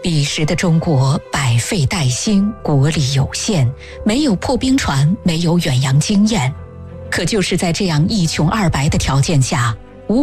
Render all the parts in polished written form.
彼时的中国百废待兴，国力有限，没有破冰船，没有远洋经验。可就是在这样一穷二白的条件下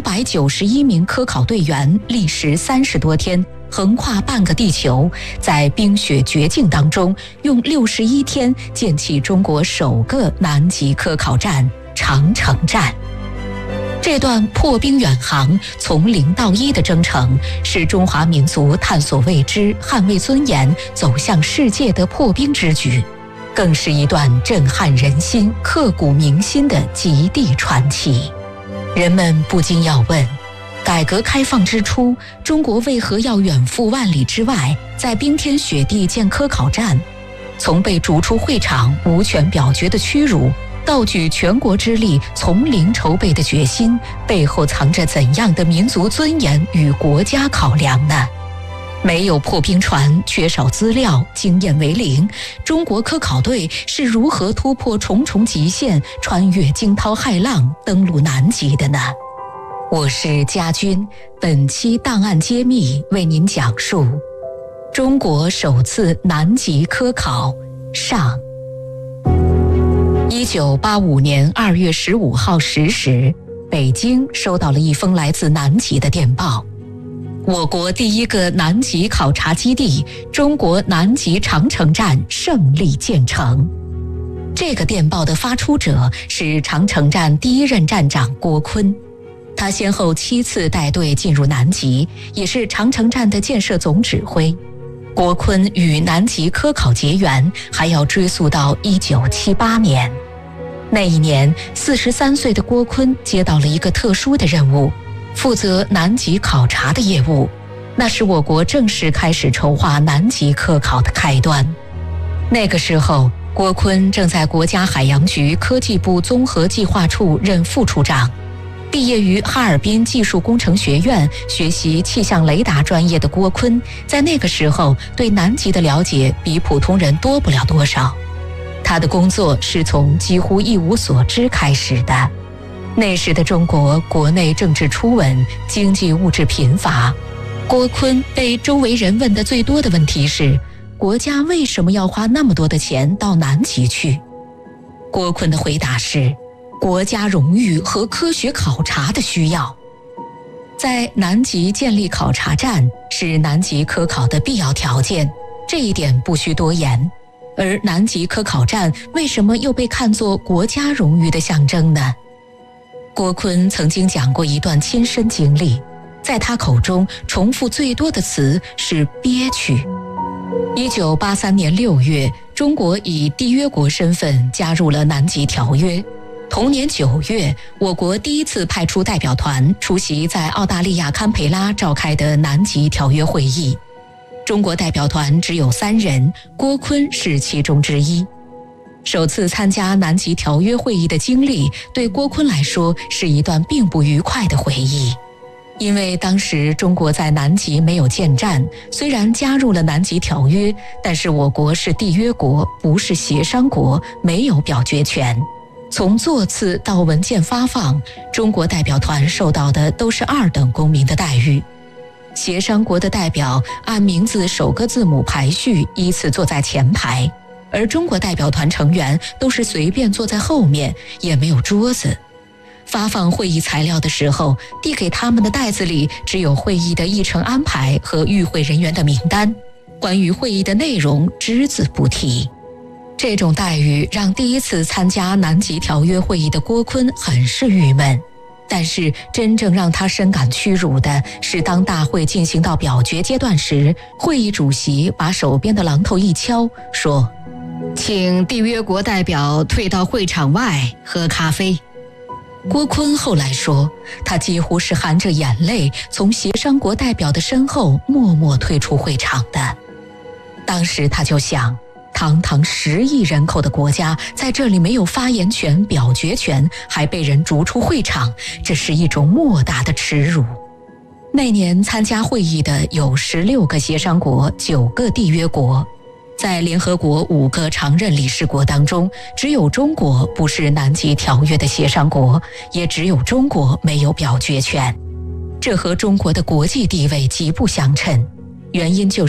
，591名科考队员历时30多天，横跨半个地球，在冰雪绝境当中，用61天建起中国首个南极科考站——长城站。这段破冰远航从0到1的征程，是中华民族探索未知、捍卫尊严、走向世界的破冰之举，更是一段震撼人心、刻骨铭心的极地传奇。人们不禁要问，改革开放之初，中国为何要远赴万里之外，在冰天雪地建科考站？从被逐出会场、无权表决的屈辱，到举全国之力从零筹备的决心，背后藏着怎样的民族尊严与国家考量呢？没有破冰船，缺少资料，经验为零，中国科考队是如何突破重重极限，穿越惊涛骇浪，登陆南极的呢？我是家军，本期档案揭秘为您讲述中国首次南极科考上。1985年2月15号10时，北京收到了一封来自南极的电报。我国第一个南极考察基地中国南极长城站胜利建成。这个电报的发出者是长城站第一任站长郭坤，他先后7次带队进入南极，也是长城站的建设总指挥。郭坤与南极科考结缘，还要追溯到1978年。那一年，43岁的郭坤接到了一个特殊的任务，负责南极考察的业务，那是我国正式开始筹划南极科考的开端。那个时候，郭坤正在国家海洋局科技部综合计划处任副处长。毕业于哈尔滨技术工程学院学习气象雷达专业的郭坤，在那个时候对南极的了解比普通人多不了多少。他的工作是从几乎一无所知开始的。那时的中国国内政治初稳，经济物质贫乏。郭坤被周围人问的最多的问题是，国家为什么要花那么多的钱到南极去？郭坤的回答是，国家荣誉和科学考察的需要。在南极建立考察站是南极科考的必要条件，这一点不需多言。而南极科考站为什么又被看作国家荣誉的象征呢？郭坤曾经讲过一段亲身经历，在他口中重复最多的词是憋屈。1983年6月，中国以缔约国身份加入了南极条约。同年9月，我国第一次派出代表团出席在澳大利亚堪培拉召开的南极条约会议。中国代表团只有3人，郭坤是其中之一。首次参加南极条约会议的经历，对郭坤来说是一段并不愉快的回忆。因为当时中国在南极没有建站，虽然加入了南极条约，但是我国是缔约国，不是协商国，没有表决权。从座次到文件发放，中国代表团受到的都是2等公民的待遇。协商国的代表按名字首个字母排序，依次坐在前排，而中国代表团成员都是随便坐在后面，也没有桌子。发放会议材料的时候，递给他们的袋子里只有会议的议程安排和与会人员的名单，关于会议的内容只字不提。这种待遇让第一次参加南极条约会议的郭坤很是郁闷。但是真正让他深感屈辱的是，当大会进行到表决阶段时，会议主席把手边的榔头一敲，说：“请缔约国代表退到会场外喝咖啡。”郭坤后来说，他几乎是含着眼泪从协商国代表的身后默默退出会场的。当时他就想，堂堂10亿人口的国家，在这里没有发言权、表决权，还被人逐出会场，这是一种莫大的耻辱。那年参加会议的有16个协商国、9个缔约国，在联合国5个常任理事国当中，只有中国不是南极条约的协商国，也只有中国没有表决权。这和中国的国际地位极不相称，原因就是